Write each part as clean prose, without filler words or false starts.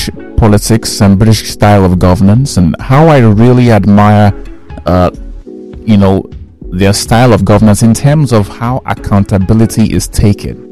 British politics and British style of governance, and how I really admire, their style of governance in terms of how accountability is taken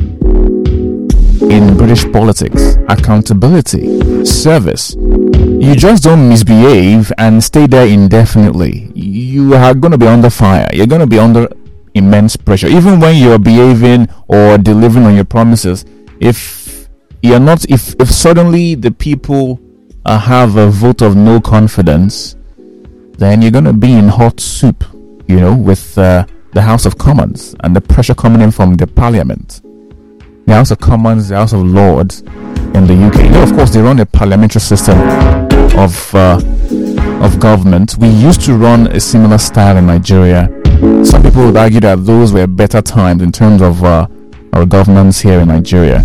in British politics. Accountability, service. You just don't misbehave and stay there indefinitely. You are going to be under fire. You're going to be under immense pressure, even when you're behaving or delivering on your promises. If you're not, if suddenly the people have a vote of no confidence, then you're going to be in hot soup, with the House of Commons and the pressure coming in from the Parliament, the House of Commons, the House of Lords in the UK. Of course, they run a parliamentary system of government. We used to run a similar style in Nigeria. Some people would argue that those were better times in terms of our governance here in Nigeria.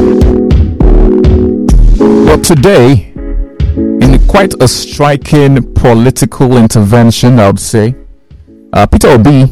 But today, in quite a striking political intervention, I would say, Peter Obi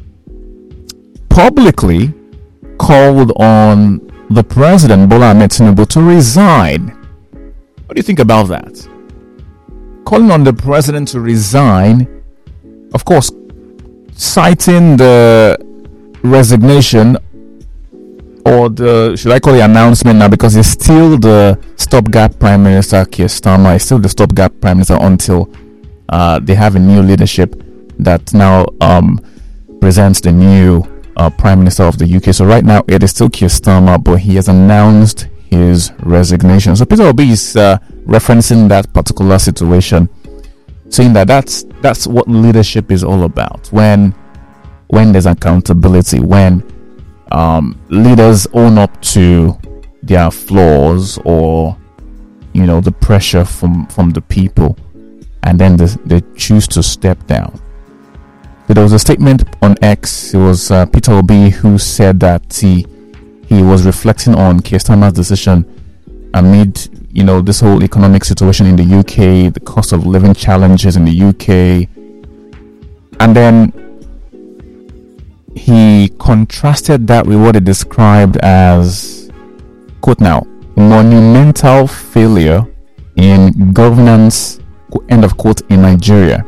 publicly called on the president, Bola Ahmed Tinubu, to resign. What do you think about that? Calling on the president to resign, of course, citing the resignation, or should I call it announcement now, because he's still the stopgap Prime Minister. Keir Starmer is still the stopgap Prime Minister until they have a new leadership that now presents the new Prime Minister of the UK. So right now it is still Keir Starmer, but he has announced his resignation. So Peter Obi is referencing that particular situation, saying that that's what leadership is all about. When there's accountability, when leaders own up to their flaws or the pressure from the people, and then they choose to step down. There was a statement on X. It was Peter Obi who said that he was reflecting on Keir Starmer's decision amid this whole economic situation in the UK, the cost of living challenges in the UK, and then he contrasted that with what he described as, quote now, monumental failure in governance, end of quote, in Nigeria.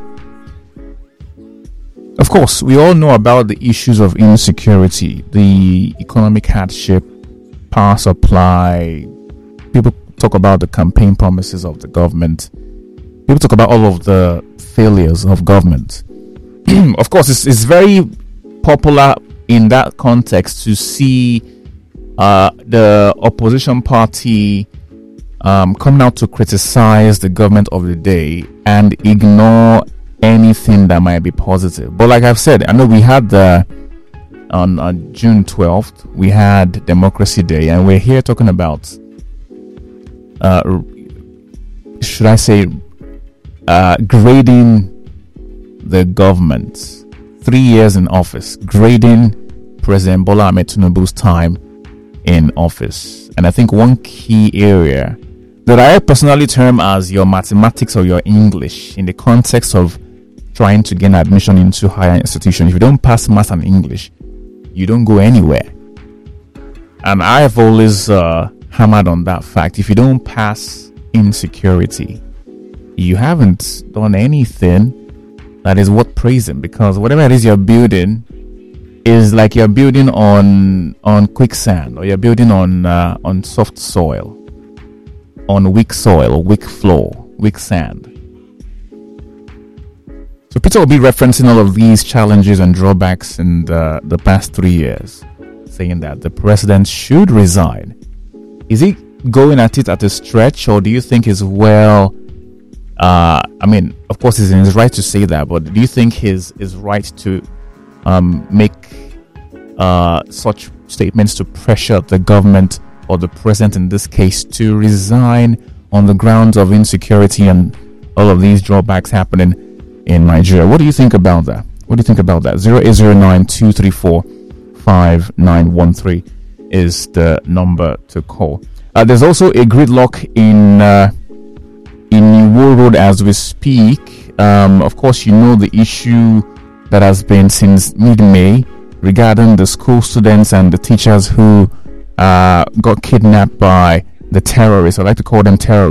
Of course, we all know about the issues of insecurity, the economic hardship, power supply. People talk about the campaign promises of the government. People talk about all of the failures of government. Of course, it's very popular in that context to see the opposition party coming out to criticize the government of the day and ignore anything that might be positive. But like I've said, I know we had on June 12th, we had Democracy Day, and we're here talking about should I say grading the government, 3 years in office, grading President Bola Ahmed Tinubu's time in office. And I think one key area that I personally term as your mathematics or your English in the context of trying to gain admission into higher institutions. If you don't pass math and English, you don't go anywhere. And I have always hammered on that fact. If you don't pass insecurity, you haven't done anything that is worth praising, because whatever it is you're building is like you're building on quicksand, or you're building on soft soil, on weak soil, weak floor, weak sand. So Peter will be referencing all of these challenges and drawbacks in the past 3 years, saying that the president should resign. Is he going at it at a stretch, or do you think is of course he's in his right to say that, but do you think his right to make such statements to pressure the government, or the president in this case, to resign on the grounds of insecurity and all of these drawbacks happening in Nigeria? What do you think about that? 0809-234-5913 is the number to call. There's also a gridlock in Iwo Road as we speak. Of course, you know the issue that has been since mid-May regarding the school students and the teachers who got kidnapped by the terrorists. I like to call them terrorists.